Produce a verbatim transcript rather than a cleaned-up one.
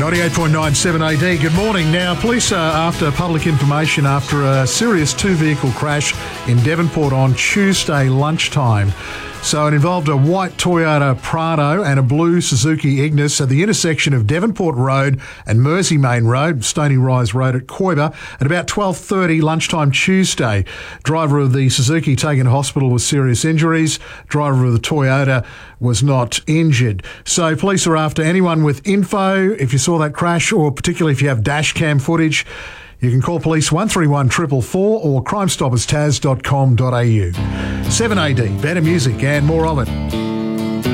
ninety-eight point nine seven A D. Good morning. Now, police are after public information after a serious two-vehicle crash in Devonport on Tuesday lunchtime. So it involved a white Toyota Prado and a blue Suzuki Ignis at the intersection of Devonport Road and Mersey Main Road, Stony Rise Road at Koiba, at about twelve thirty lunchtime Tuesday. Driver of the Suzuki taken to hospital with serious injuries. Driver of the Toyota was not injured. So police are after anyone with info. If you saw that crash, or particularly if you have dash cam footage, you can call police one three one four four four or crime stoppers taz dot com dot a u. seven A D, better music and more of it.